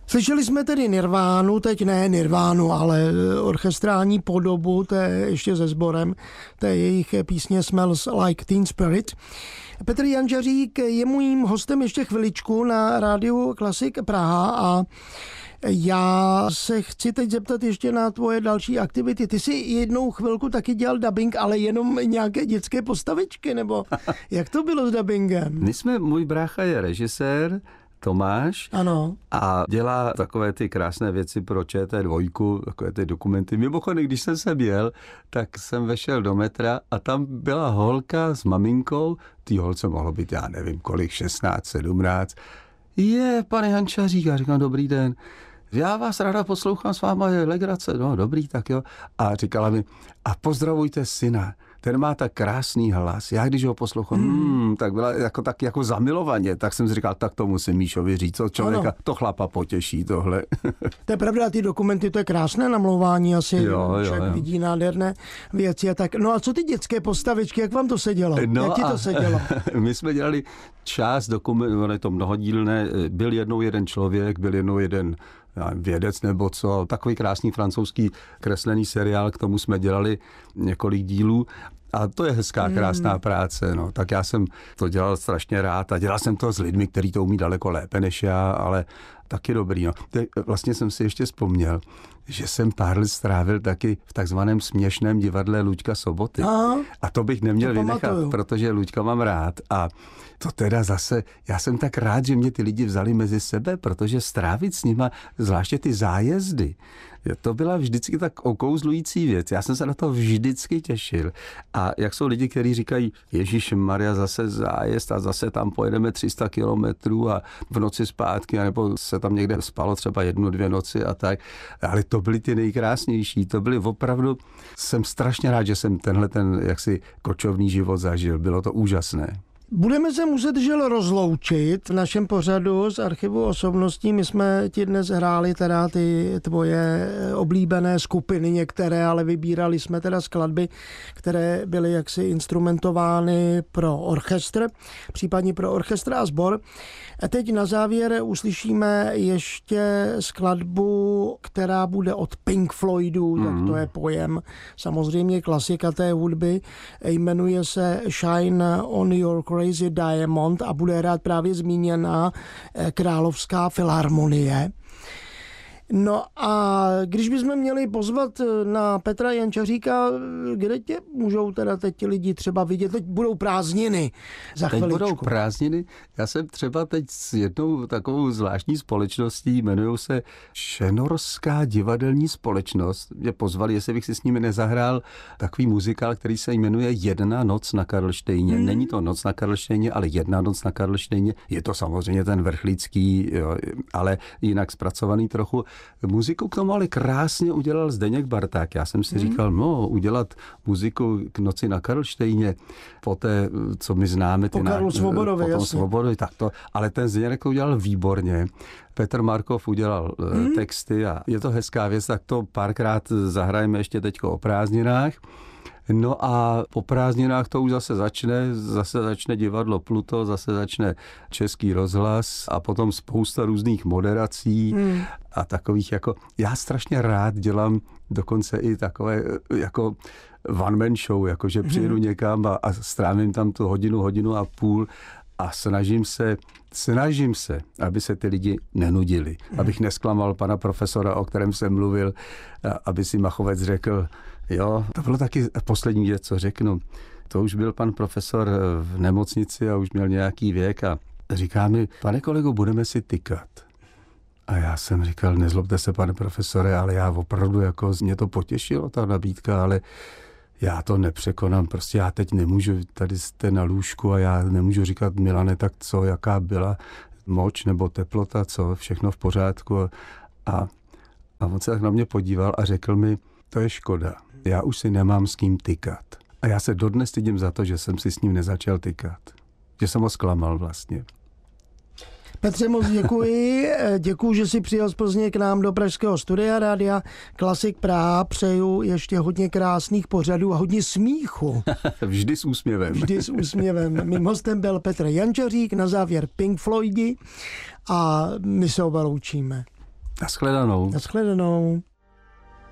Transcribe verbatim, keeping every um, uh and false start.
Slyšeli jsme tedy Nirvánu, teď ne Nirvánu, ale orchestrální podobu, to je ještě se sborem, to je jejich písně Smells Like Teen Spirit. Petr Jančařík je mým hostem ještě chviličku na rádiu Klasik Praha a já se chci teď zeptat ještě na tvoje další aktivity. Ty jsi jednou chvilku taky dělal dabing, ale jenom nějaké dětské postavičky, nebo jak to bylo s dabingem? My jsme, můj brácha je režisér, Tomáš. Ano. A dělá takové ty krásné věci pro Č T dva, takové ty dokumenty. Mimochodem, když jsem sem jel, tak jsem vešel do metra a tam byla holka s maminkou, tý holce mohlo být, já nevím kolik, šestnáct, sedmnáct. Je, pane Jančařík, já říkám, dobrý den. Já vás ráda poslouchám, s váma je legrace. No, dobrý, tak jo. A říkala mi, a pozdravujte syna. Ten má tak krásný hlas. Já když ho poslouchám, hmm. hmm, tak byla jako, tak jako zamilovaně, tak jsem si říkal, tak to musím Míšovi říct, co člověka, ano. To chlapa potěší tohle. To je pravda, ty dokumenty, to je krásné namlouvání, asi jo, člověk jo, jo. vidí nádherné věci a tak. No a co ty dětské postavičky, jak vám to sedělo? No jak ti to sedělo? My jsme dělali část dokumentů, ono je to mnohodílné, byl jednou jeden člověk, byl jednou jeden vědec nebo co, takový krásný francouzský kreslený seriál, k tomu jsme dělali několik dílů. A to je hezká, krásná hmm. práce. No. Tak já jsem to dělal strašně rád a dělal jsem to s lidmi, kteří to umí daleko lépe než já, ale taky dobrý. No. Vlastně jsem si ještě vzpomněl, že jsem pár let strávil taky v takzvaném směšném divadle Luďka Soboty. Aha, a to bych neměl to vynechat, pamatuju. Protože Luďka mám rád. A to teda zase, já jsem tak rád, že mě ty lidi vzali mezi sebe, protože strávit s nima, zvláště ty zájezdy, to byla vždycky tak okouzlující věc. Já jsem se na to vždycky těšil. A jak jsou lidi, kteří říkají, Ježišmarja, zase zájezd a zase tam pojedeme tři sta kilometrů a v noci zpátky, nebo se tam někde spalo třeba jednu, dvě noci a tak. Ale to byly ty nejkrásnější. To byly opravdu, jsem strašně rád, že jsem tenhle ten jaksi kočovný život zažil. Bylo to úžasné. Budeme se muset, žel, rozloučit v našem pořadu z archivu osobností. My jsme ti dnes hráli teda ty tvoje oblíbené skupiny některé, ale vybírali jsme teda skladby, které byly jaksi instrumentovány pro orchestr, případně pro orchestr a sbor. A teď na závěr uslyšíme ještě skladbu, která bude od Pink Floydů, mm. tak to je pojem samozřejmě klasika té hudby. Jmenuje se Shine on Your Crazy Diamond a bude hrát právě zmíněná Královská filharmonie. No a když bychom měli pozvat na Petra Jančaříka, kde tě můžou teda teď ti lidi třeba vidět? Teď budou prázdniny za chviličku. Teď budou prázdniny. Já jsem třeba teď s jednou takovou zvláštní společností, jmenují se Šenorská divadelní společnost. Mě pozvali, jestli bych si s nimi nezahrál takový muzikál, který se jmenuje Jedna noc na Karlštejně. Hmm. Není to noc na Karlštejně, ale Jedna noc na Karlštejně. Je to samozřejmě ten vrchlícký, jo, ale jinak zpracovaný trochu. Muziku k tomu ale krásně udělal Zdeněk Barták. Já jsem si hmm. říkal, no, udělat muziku k noci na Karlštejně, po té, co my známe, ty po Karlu Svobodovi, po tom Svobodovi, tak to, ale ten Zdeněk to udělal výborně. Petr Markov udělal hmm. texty a je to hezká věc, tak to párkrát zahrajeme ještě teďko o prázdninách. No a po prázdninách to už zase začne, zase začne divadlo Pluto, zase začne Český rozhlas a potom spousta různých moderací hmm. a takových jako, já strašně rád dělám dokonce i takové jako one man show, jakože přijedu hmm. někam a, a strávím tam tu hodinu, hodinu a půl a snažím se, snažím se, aby se ty lidi nenudili, hmm. abych nesklamal pana profesora, o kterém jsem mluvil, aby si Machovec řekl, jo, to bylo taky poslední věc, co řeknu. To už byl pan profesor v nemocnici a už měl nějaký věk a říká mi, pane kolego, budeme si tykat. A já jsem říkal, nezlobte se, pane profesore, ale já opravdu, jako mě to potěšilo, ta nabídka, ale já to nepřekonám, prostě já teď nemůžu, tady jste na lůžku a já nemůžu říkat, Milane, tak co, jaká byla moč nebo teplota, co, všechno v pořádku. A, a on se tak na mě podíval a řekl mi, to je škoda, já už si nemám s kým tykat. A já se dodnes stydím za to, že jsem si s ním nezačal tykat. Že jsem ho zklamal vlastně. Petře, moc děkuji. Děkuji, že jsi přijel z Plzně k nám do pražského studia Rádia Klasik Praha. Přeju ještě hodně krásných pořadů a hodně smíchu. Vždy s úsměvem. Vždy s úsměvem. Mým hostem byl Petr Jančařík, na závěr Pink Floydi a my se oba loučíme. Naschledanou. Naschledanou.